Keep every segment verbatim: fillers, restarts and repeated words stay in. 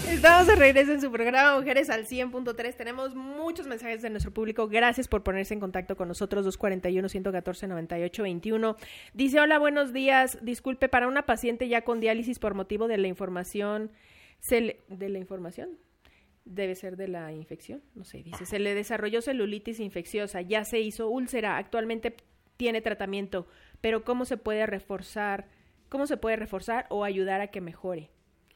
Estamos de regreso en su programa Mujeres al cien punto tres. Tenemos muchos mensajes de nuestro público. Gracias por ponerse en contacto con nosotros. Dos cuatro uno, uno uno cuatro, nueve ocho dos uno. Dice, hola, buenos días. Disculpe, para una paciente ya con diálisis por motivo de la información, se le, ¿de la información? Debe ser de la infección, no sé. Dice, se le desarrolló celulitis infecciosa, ya se hizo úlcera, actualmente tiene tratamiento, pero ¿cómo se puede reforzar, cómo se puede reforzar o ayudar a que mejore?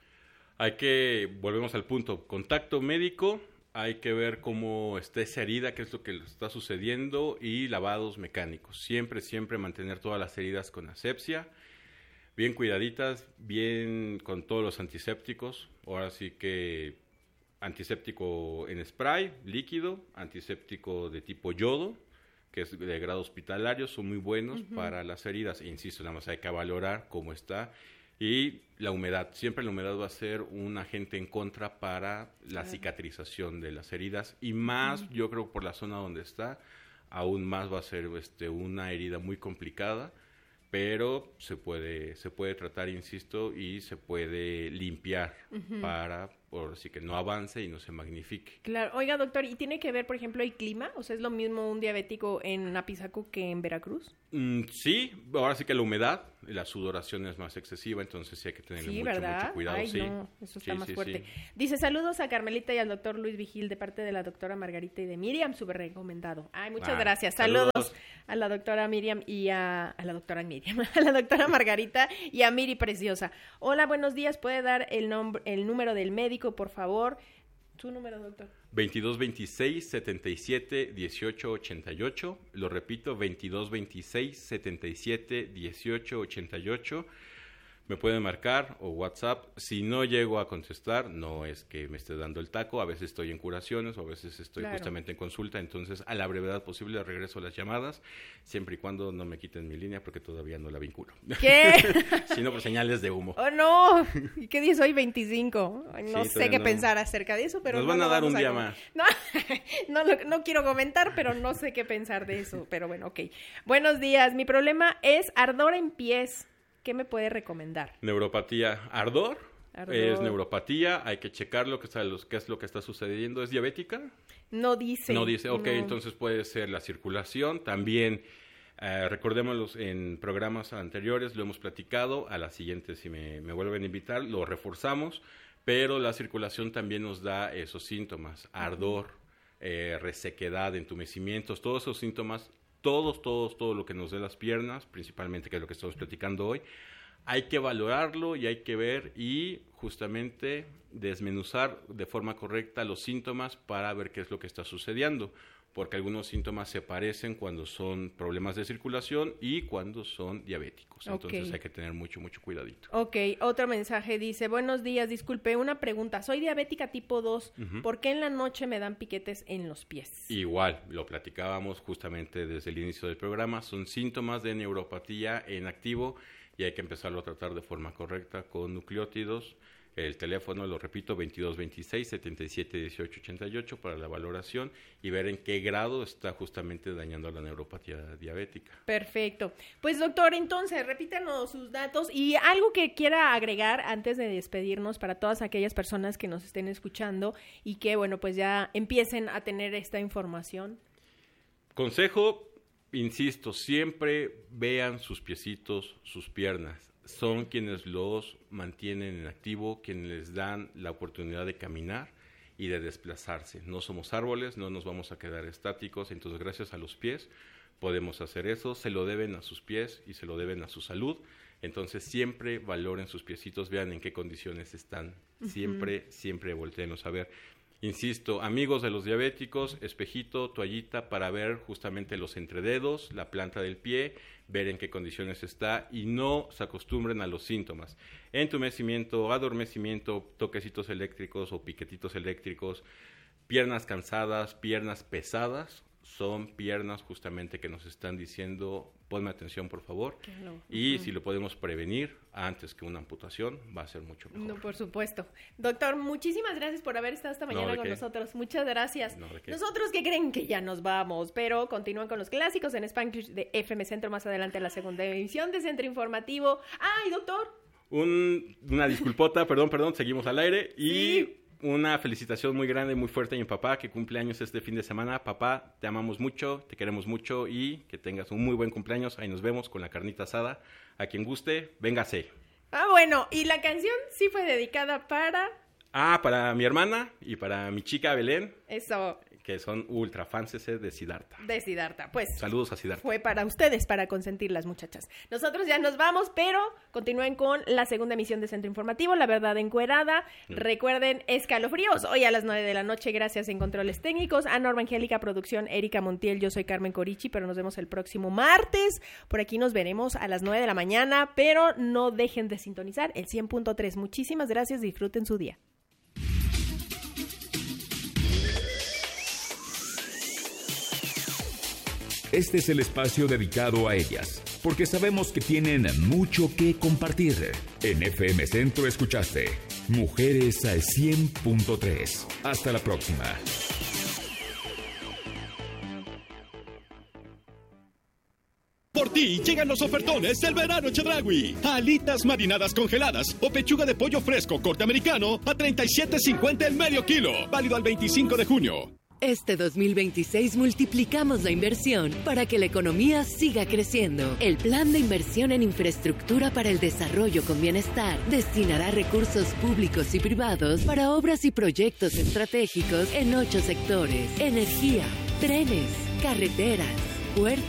Hay que, volvemos al punto, contacto médico, hay que ver cómo está esa herida, qué es lo que le está sucediendo y lavados mecánicos. Siempre, siempre mantener todas las heridas con asepsia, bien cuidaditas, bien con todos los antisépticos. Ahora sí que antiséptico en spray, líquido, antiséptico de tipo yodo, que es de grado hospitalario, son muy buenos uh-huh. para las heridas. E insisto, nada más hay que valorar cómo está. Y la humedad, siempre la humedad va a ser un agente en contra para la cicatrización de las heridas y más, uh-huh. yo creo por la zona donde está, aún más va a ser este, una herida muy complicada, pero se puede, se puede tratar, insisto, y se puede limpiar uh-huh. para, por así que no avance y no se magnifique. Claro, oiga doctor, ¿y tiene que ver, por ejemplo, el clima? O sea, ¿es lo mismo un diabético en Apizaco que en Veracruz? Mm, sí, ahora sí que la humedad, la sudoración es más excesiva, entonces sí hay que tener sí, mucho, ¿verdad? mucho cuidado. Ay, sí, no, eso está sí, más sí, fuerte. Sí. Dice, saludos a Carmelita y al doctor Luis Vigil de parte de la doctora Margarita y de Miriam, súper recomendado. Ay, muchas ah, gracias. Saludos, saludos a la doctora Miriam y a, a la doctora Miriam, a la doctora Margarita y a Miri Preciosa. Hola, buenos días, ¿puede dar el nombre, el número del médico, por favor? ¿Su número, doctor? veintidós veintiséis, setenta y siete, dieciocho ochenta y ocho. Lo repito, veintidós veintiséis, setenta y siete, dieciocho ochenta y ocho. Me pueden marcar o WhatsApp. Si no llego a contestar, no es que me esté dando el taco. A veces estoy en curaciones o a veces estoy claro. justamente en consulta. Entonces, a la brevedad posible regreso las llamadas, siempre y cuando no me quiten mi línea porque todavía no la vinculo. ¿Qué? Si no, por señales de humo. ¡Oh, no! ¿Y qué día es hoy? veinticinco. No sí, sé qué no. pensar acerca de eso, pero Nos no van a dar un a día com- más. No, no, no, no quiero comentar, pero no sé qué pensar de eso. Pero bueno, ok. Buenos días. Mi problema es ardor en pies. ¿Qué me puede recomendar? Neuropatía, ardor, ardor. Es neuropatía, hay que checar lo que está, qué es lo que está sucediendo. ¿Es diabética? No dice. No dice, ok, no. Entonces puede ser la circulación. También, eh, recordémoslos en programas anteriores, lo hemos platicado, a la siguiente si me, me vuelven a invitar, lo reforzamos, pero la circulación también nos da esos síntomas, ardor, eh, resequedad, entumecimientos, todos esos síntomas. Todos, todos, todo lo que nos dé las piernas, principalmente que es lo que estamos platicando hoy, hay que valorarlo y hay que ver y justamente desmenuzar de forma correcta los síntomas para ver qué es lo que está sucediendo, porque algunos síntomas se parecen cuando son problemas de circulación y cuando son diabéticos. Entonces okay. hay que tener mucho, mucho cuidadito. Ok, otro mensaje dice, buenos días, disculpe, una pregunta, soy diabética tipo dos, uh-huh. ¿por qué en la noche me dan piquetes en los pies? Igual, lo platicábamos justamente desde el inicio del programa, son síntomas de neuropatía en activo y hay que empezarlo a tratar de forma correcta con nucleótidos. El teléfono, lo repito, veintidós veintiséis, setenta y siete, dieciocho ochenta y ocho para la valoración y ver en qué grado está justamente dañando a la neuropatía diabética. Perfecto. Pues doctor, entonces, repítanos sus datos y algo que quiera agregar antes de despedirnos para todas aquellas personas que nos estén escuchando y que, bueno, pues ya empiecen a tener esta información. Consejo, insisto, siempre vean sus piecitos, sus piernas. Son quienes los mantienen en activo, quienes les dan la oportunidad de caminar y de desplazarse. No somos árboles, no nos vamos a quedar estáticos, entonces gracias a los pies podemos hacer eso, se lo deben a sus pies y se lo deben a su salud, entonces siempre valoren sus piecitos, vean en qué condiciones están, siempre, uh-huh. siempre voltéenlos a ver. Insisto, amigos de los diabéticos, espejito, toallita para ver justamente los entrededos, la planta del pie, ver en qué condiciones está y no se acostumbren a los síntomas. Entumecimiento, adormecimiento, toquecitos eléctricos o piquetitos eléctricos, piernas cansadas, piernas pesadas, son piernas justamente que nos están diciendo, ponme atención por favor, claro. y uh-huh. si lo podemos prevenir antes que una amputación, va a ser mucho mejor. No, por supuesto. Doctor, muchísimas gracias por haber estado esta mañana no, con qué? nosotros. Muchas gracias. No, Nosotros que creen que ya nos vamos, pero continúan con los clásicos en Spanglish de F M Centro, más adelante la segunda emisión de Centro Informativo. ¡Ay, doctor! Un, una disculpota, perdón, perdón, seguimos al aire y... Sí. una felicitación muy grande, muy fuerte a mi papá, que cumple años este fin de semana. Papá, te amamos mucho, te queremos mucho y que tengas un muy buen cumpleaños. Ahí nos vemos con la carnita asada. A quien guste, véngase. Ah, bueno, y la canción sí fue dedicada para... Ah, para mi hermana y para mi chica Belén. Eso. Que son ultra fans de Siddhartha. De Siddhartha, pues. Saludos a Siddhartha. Fue para ustedes, para consentir las muchachas. Nosotros ya nos vamos, pero continúen con la segunda emisión de Centro Informativo, La Verdad Encuerada. Mm. Recuerden, Escalofríos, hoy a las nueve de la noche, gracias en Controles Técnicos. A Norma Angélica, producción, Erika Montiel, yo soy Carmen Corichi, pero nos vemos el próximo martes. Por aquí nos veremos a las nueve de la mañana, pero no dejen de sintonizar el cien punto tres. Muchísimas gracias, disfruten su día. Este es el espacio dedicado a ellas, porque sabemos que tienen mucho que compartir. En F M Centro escuchaste Mujeres al cien punto tres. Hasta la próxima. Por ti llegan los ofertones del verano Chedraui. Alitas marinadas congeladas o pechuga de pollo fresco corte americano a treinta y siete cincuenta el medio kilo. Válido al veinticinco de junio. Este dos mil veintiséis multiplicamos la inversión para que la economía siga creciendo. El Plan de Inversión en Infraestructura para el Desarrollo con Bienestar destinará recursos públicos y privados para obras y proyectos estratégicos en ocho sectores: energía, trenes, carreteras, puertos,